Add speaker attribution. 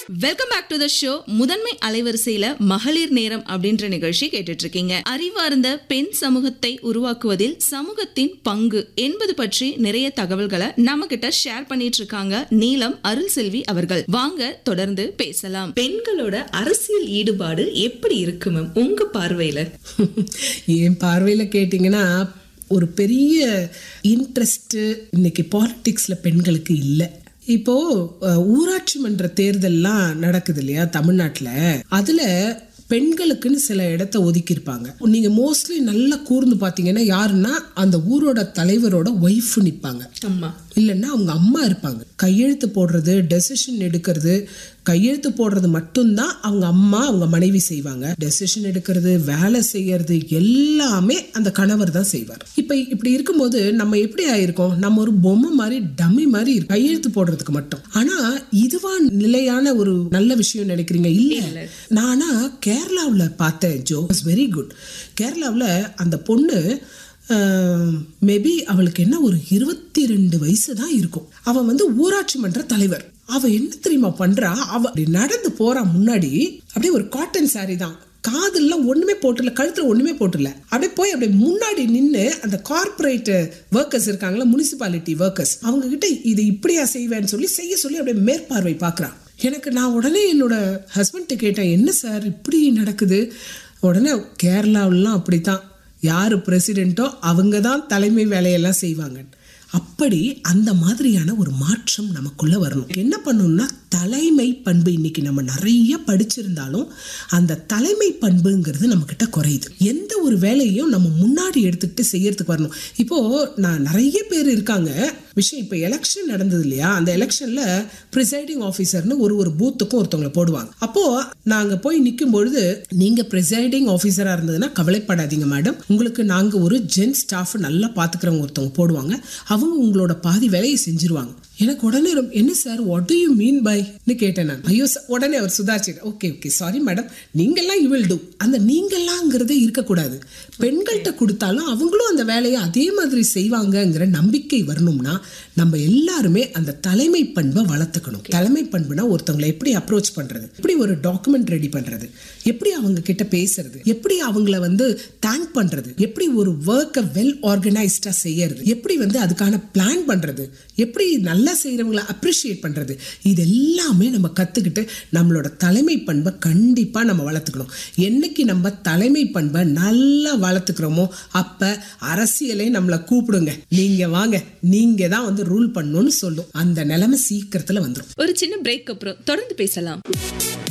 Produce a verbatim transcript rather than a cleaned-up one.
Speaker 1: Welcome back to the show. முதன்மை அலைவரிசையில மகளிர் நேரம் அப்படின்ற நிகழ்ச்சி கேட்டுட்டு இருக்கீங்க. அறிவார்ந்த பெண் சமூகத்தை உருவாக்குவதில் சமூகத்தின் பங்கு என்பது பற்றி நிறைய தகவல்களை நம்ம கிட்ட ஷேர் பண்ணிட்டு இருக்காங்க நீலம் அருள் செல்வி அவர்கள். வாங்க தொடர்ந்து பேசலாம்.
Speaker 2: பெண்களோட அரசியல் ஈடுபாடு எப்படி இருக்கு மேம் உங்க பார்வையில?
Speaker 3: என் பார்வையில கேட்டீங்கன்னா ஒரு பெரிய இன்ட்ரெஸ்ட் இன்னைக்கு பாலிடிக்ஸ்ல பெண்களுக்கு இல்லை. இப்போ ஊராட்சி மன்ற தேர்தல்லாம் நடக்குது இல்லையா தமிழ்நாட்டுல, அதுல பெண்களுக்குன்னு சில இடத்த ஒதுக்கி இருப்பாங்க. நீங்க மோஸ்ட்லி நல்லா கூர்ந்து பாத்தீங்கன்னா யாருன்னா அந்த ஊரோட தலைவரோட ஒய்ஃப் நிப்பாங்க,
Speaker 2: அம்மா
Speaker 3: இல்லைன்னா அவங்க அம்மா இருப்பாங்க. கையெழுத்து போடுறது, டெசிஷன் எடுக்கிறது, கையெழுத்து போடுறது மட்டும்தான் அவங்க அம்மா அவங்க மனைவி செய்வாங்க. டெசிஷன் எடுக்கிறது, வேலை செய்யறது எல்லாமே அந்த கணவர் தான் செய்வார். இப்ப இப்படி இருக்கும்போது நம்ம எப்படி ஆயிருக்கோம், நம்ம ஒரு பொம்மை மாதிரி டம்மி மாதிரி கையெழுத்து போடுறதுக்கு மட்டும். ஆனா இதுவா நிலையான ஒரு நல்ல விஷயம் நினைக்கிறீங்க? இல்ல. நானா கேரளாவுல பார்த்தேன் ஜோ, இட்ஸ் வெரி குட். கேரளாவுல அந்த பொண்ணு மேபி அவளுக்கு என்ன ஒரு இருபத்தி ரெண்டு வயசு தான் இருக்கும். அவன் வந்து ஊராட்சி மன்ற தலைவர். அவ என்ன தெரியுமா பண்றா, அவ நடந்து போறா முன்னாடி, அப்படியே ஒரு காட்டன் சாரி தான், காதெல்லாம் ஒண்ணுமே போட்டுல, கழுத்துல ஒண்ணுமே போட்டுல, அப்படியே போய் அப்படியே முன்னாடி நின்று அந்த கார்பரேட் ஒர்க்கர்ஸ் இருக்காங்களா, முனிசிபாலிட்டி ஒர்க்கர்ஸ், அவங்க கிட்ட இது இப்படியா செய்வேன்னு சொல்லி செய்ய சொல்லி அப்படியே மேற்பார்வை பாக்குறான். எனக்கு நான் உடனே என்னோட ஹஸ்பண்ட் கேட்டேன், என்ன சார் இப்படி நடக்குது? உடனே கேரளாவிலாம் அப்படித்தான், யாரு பிரசிடென்ட்டோ அவங்க தான் தலைமை வேலையெல்லாம் செய்வாங்க. அப்படி அந்த மாதிரியான ஒரு மாற்றம் நமக்குள்ள வரணும். என்ன பண்ணணும்னா தலைமை பண்பு. இன்னைக்கு நம்ம நிறைய படிச்சிருந்தாலும் அந்த தலைமை பண்புங்கிறது நம்ம கிட்ட குறையுது. எந்த ஒரு வேலையும் நம்ம முன்னாடி எடுத்துக்கிட்டு செய்யறதுக்கு வரணும். இப்போ நான் நிறைய பேர் இருக்காங்க விஷயம். இப்போ எலெக்ஷன் நடந்தது இல்லையா, அந்த எலெக்ஷன்ல ப்ரிசைடிங் ஆஃபீஸர்னு ஒரு ஒரு பூத்துக்கும் ஒருத்தவங்களை போடுவாங்க. அப்போ நாங்க போய் நிற்கும் பொழுது, நீங்க ப்ரிசைடிங் ஆஃபீஸரா இருந்ததுன்னா கவலைப்படாதீங்க மேடம், உங்களுக்கு நாங்க ஒரு ஜென் ஸ்டாஃப் நல்லா பாத்துக்கிறவங்க ஒருத்தவங்க போடுவாங்க, அவங்க உங்களோட பாதி வேலையை செஞ்சிருவாங்க. எனக்கு உடனே என்ன sir what to you mean பைன்னு கேட்டேன் நான். ஐயோ உடனே அவர் சுதாரிச்சு, ஓகே ஓகே சாரி மேடம், நீங்கெல்லாம் யூ வில் டூ. அந்த நீங்கெல்லாம்ங்கிறதே இருக்கக்கூடாது. பெண்கள்கிட்ட கொடுத்தாலும் அவங்களும் அந்த வேலையை அதே மாதிரி செய்வாங்கங்கிற நம்பிக்கை வரணும்னா நம்ம எல்லாருமே அந்த தலைமை பண்பை வளர்த்துக்கணும். தலைமை பண்புனா ஒருத்தவங்களை எப்படி அப்ரோச் பண்றது, எப்படி ஒரு டாக்குமெண்ட் ரெடி பண்றது, எப்படி அவங்க கிட்ட பேசுறது, எப்படி அவங்கள வந்து தேங்க் பண்றது, எப்படி ஒரு ஒர்க்கை வெல் ஆர்கனைஸ்டா செய்யறது, எப்படி வந்து அதுக்கான பிளான் பண்றது, எப்படி நல்லா செய்யறவங்களை அப்ரிஷியேட் பண்றது, இது எல்லாமே நம்ம கத்துக்கிட்டு நம்மளோட தலைமை பண்பை கண்டிப்பா நம்ம வளர்த்துக்கணும். என்னைக்கு நம்ம தலைமை பண்பை நல்லா வளர்த்துக்கிறோமோ அப்ப அரசியலே நம்மளை கூப்பிடுங்க, நீங்க வாங்க, நீங்க தான் வந்து ரூல் பண்ணணும்னு சொல்லும். அந்த நிலைமை சீக்கிரத்துல வந்துடும்.
Speaker 1: ஒரு சின்ன பிரேக் அப்புறம் தொடர்ந்து பேசலாம்.